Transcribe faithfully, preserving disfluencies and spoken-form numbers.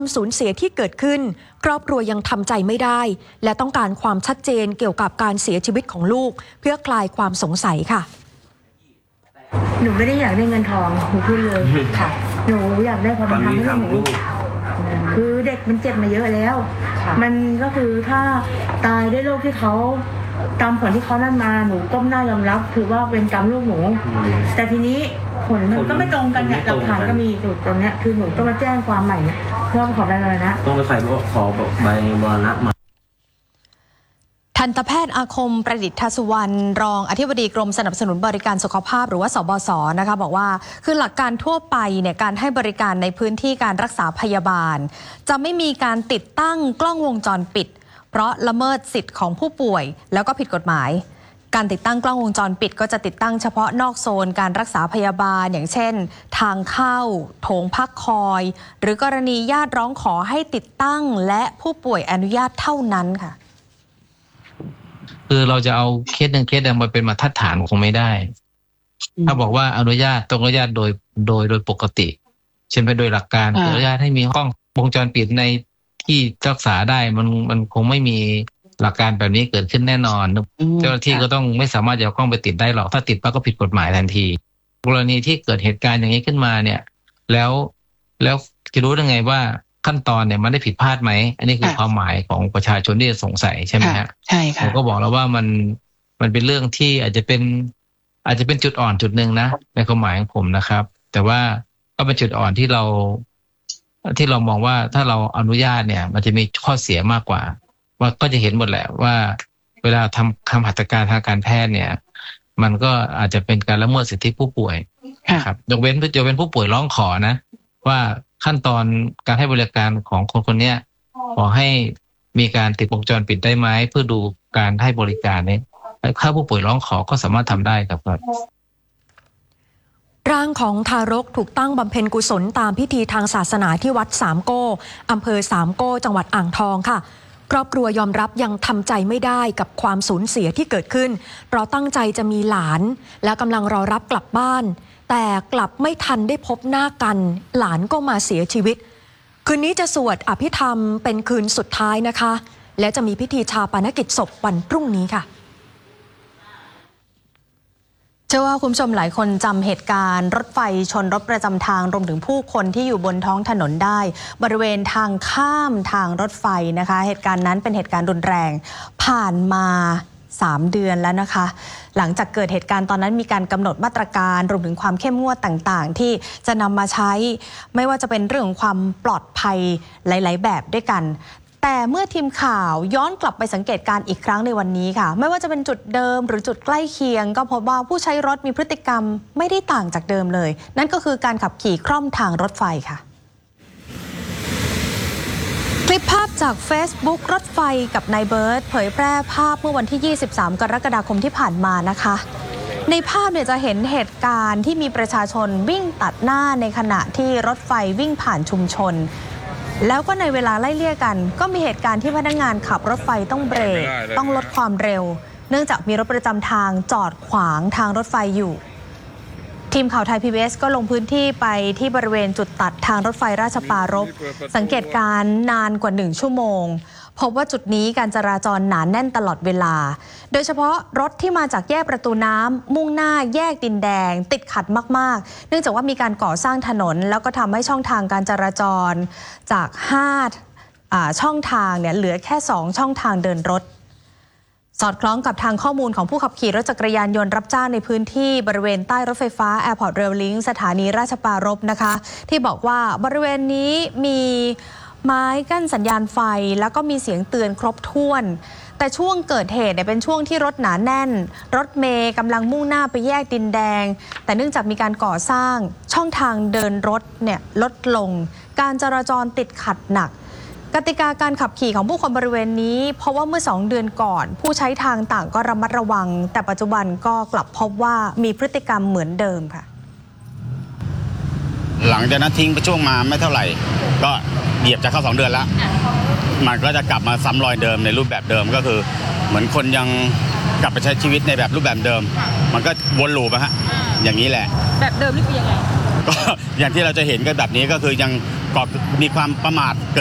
สูญเสียที่เกิดขึ้นครอบครัวยังทำใจไม่ได้และต้องการความชัดเจนเกี่ยวกับการเสียชีวิตของลูกเพื่อคลายความสงสัยค่ะหนูไม่ได้อยากได้เงินทองหนูพูดเลยค่ะหนูอยากได้ความเป็นธรรมให้หนูคือเด็กมันเจ็บมาเยอะแล้วมันก็คือถ้าตายด้วยโรคที่เขาตามผลที่เขานั่นมาหนูก้มหน้ายอมรับถือว่าเป็นกรรมลูกหนูแต่ทีนี้ผลมันก็ไม่ตรงกันเนี่ยหลักฐานก็มีอยู่ตรงเนี้ยคือหนูต้องมาแจ้งความใหม่เพื่อขอใบมรณะต้องไปใส่ขอใบมรณะมาทันตแพทย์อาคมประดิษฐสุวรรณรองอธิบดีกรมสนับสนุนบริการสุขภาพหรือว่าสบศนะคะบอกว่าคือหลักการทั่วไปเนี่ยการให้บริการในพื้นที่การรักษาพยาบาลจะไม่มีการติดตั้งกล้องวงจรปิดเพราะละเมิดสิทธิ์ของผู้ป่วยแล้วก็ผิดกฎหมายการติดตั้งกล้องวงจรปิดก็จะติดตั้งเฉพาะนอกโซนการรักษาพยาบาลอย่างเช่นทางเข้าโถงพักคอยหรือกรณีญาติร้องขอให้ติดตั้งและผู้ป่วยอนุญาตเท่านั้นค่ะคือเราจะเอาเคสหนึ่งเคสหนึ่งมาเป็นมาตรฐานคงไม่ได้ถ้าบอกว่าอนุญาตต้องอนุญาตโดยโดยโดยปกติเช่นไปโดยหลักการอนุญาตให้มีกล้องวงจรปิดในที่รักษาได้มันมันคงไม่มีหลักการแบบนี้เกิดขึ้นแน่นอนเจ้าหน้าที่ก็ต้องไม่สามารถจะเอากล้องไปติดได้หรอกถ้าติดปั๊บก็ผิดกฎหมายทันทีกรณีที่เกิดเหตุการณ์อย่างนี้ขึ้นมาเนี่ยแล้วแล้วจะรู้ได้ไงว่าขั้นตอนเนี่ยมันได้ผิดพลาดไหมอันนี้คือความหมายของประชาชนที่จะสงสัยใช่ไหมฮะใช่ค่ะผมก็บอกแล้วว่ามันมันเป็นเรื่องที่อาจจะเป็นอาจจะเป็นจุดอ่อนจุดหนึ่งนะในความหมายของผมนะครับแต่ว่าก็เป็นจุดอ่อนที่เราที่เรามองว่าถ้าเราอนุญาตเนี่ยมันจะมีข้อเสียมากกว่าว่าก็จะเห็นหมดแหละว่าเวลาทำคำหัตถการทางการแพทย์เนี่ยมันก็อาจจะเป็นการละเมิดสิทธิผู้ป่วยครับยกเว้นยกเว้นผู้ป่วยร้องขอนะว่าขั้นตอนการให้บริการของคนคนนี้ขอให้มีการติดวงจรปิดได้ไหมเพื่อดูการให้บริการนี้ถ้าผู้ป่วยร้องขอก็สามารถทำได้ครับร่างของทารกถูกตั้งบำเพ็ญกุศลตามพิธีทางศาสนาที่วัดสามโก้อำเภอสามโก้จังหวัดอ่างทองค่ะครอบครัวยอมรับยังทำใจไม่ได้กับความสูญเสียที่เกิดขึ้นเพราะตั้งใจจะมีหลานและกำลังรอรับกลับบ้านแต่กลับไม่ทันได้พบหน้ากันหลานก็มาเสียชีวิตคืนนี้จะสวดอภิธรรมเป็นคืนสุดท้ายนะคะและจะมีพิธีชาปนกิจศพวันพรุ่งนี้ค่ะเชื่อว่าคุณผู้ชมหลายคนจำเหตุการณ์รถไฟชนรถประจำทางรวมถึงผู้คนที่อยู่บนท้องถนนได้บริเวณทางข้ามทางรถไฟนะคะเหตุการณ์นั้นเป็นเหตุการณ์รุนแรงผ่านมาสามเดือนแล้วนะคะหลังจากเกิดเหตุการณ์ตอนนั้นมีการกำหนดมาตรการรวมถึงความเข้มงวดต่างๆที่จะนำมาใช้ไม่ว่าจะเป็นเรื่องของความปลอดภัยหลายๆแบบด้วยกันแต่เมื่อทีมข่าวย้อนกลับไปสังเกตการอีกครั้งในวันนี้ค่ะไม่ว่าจะเป็นจุดเดิมหรือจุดใกล้เคียงก็พบว่าผู้ใช้รถมีพฤติกรรมไม่ได้ต่างจากเดิมเลยนั่นก็คือการขับขี่คล่อมทางรถไฟค่ะคลิปภาพจาก Facebook รถไฟกับนายเบิร์ตเผยแพร่ภาพเมื่อวันที่ยี่สิบสามกรกฎาคมที่ผ่านมานะคะในภาพเนี่ยจะเห็นเหตุการณ์ที่มีประชาชนวิ่งตัดหน้าในขณะที่รถไฟวิ่งผ่านชุมชนแล้วก็ในเวลาไล่เลี่ยกันก็มีเหตุการณ์ที่พนักงานขับรถไฟต้องเบรกต้องลดความเร็วเนื่องจากมีรถประจำทางจอดขวางทางรถไฟอยู่ทีมข่าวไทย พี บี เอส ก็ลงพื้นที่ไปที่บริเวณจุดตัดทางรถไฟราชปรารภสังเกตการณ์นานกว่าหนึ่งชั่วโมงพบว่าจุดนี้การจราจรหนาแน่นตลอดเวลาโดยเฉพาะรถที่มาจากแยกประตูน้ำมุ่งหน้าแยกดินแดงติดขัดมากๆเนื่องจากว่ามีการก่อสร้างถนนแล้วก็ทำให้ช่องทางการจราจรจากห้าช่องทางเนี่ยเหลือแค่สองช่องทางเดินรถสอดคล้องกับทางข้อมูลของผู้ขับขี่รถจักรยานยนต์รับจ้างในพื้นที่บริเวณใต้รถไฟฟ้า Airport Rail Link สถานีราชปรารภนะคะที่บอกว่าบริเวณนี้มีไม้กั้นสัญญาณไฟแล้วก็มีเสียงเตือนครบถ้วนแต่ช่วงเกิดเหตุเนี่ยเป็นช่วงที่รถหนาแน่นรถเมล์กำลังมุ่งหน้าไปแยกดินแดงแต่เนื่องจากมีการก่อสร้างช่องทางเดินรถเนี่ยลดลงการจราจรติดขัดหนักกติกาการขับขี่ของผู้คนบริเวณนี้เพราะว่าเมื่อสองเดือนก่อนผู้ใช้ทางต่างก็ระมัดระวังแต่ปัจจุบันก็กลับพบว่ามีพฤติกรรมเหมือนเดิมค่ะหลังจากนั้นทิ้งไปช่วงมาไม่เท่าไหร่ก็เหยียบจะเข้าสองเดือนแล้วมันก็จะกลับมาซ้ำรอยเดิมในรูปแบบเดิมก็คือเหมือนคนยังกลับไปใช้ชีวิตในแบบรูปแบบเดิมมันก็วนลูปอะฮะอย่างนี้แหละแบบเดิมนี่คือยังไงก็อย่างที่เราจะเห็นกันแบบนี้ก็คือยังก่อมีความประมาท